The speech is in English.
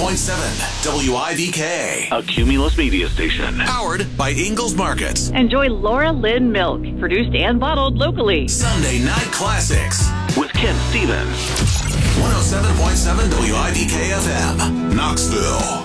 WIVK. A Cumulus media station. Powered by Ingalls Markets. Enjoy Laura Lynn Milk, produced and bottled locally. Sunday Night Classics. With Ken Stevens. 107.7 WIVK FM, Knoxville.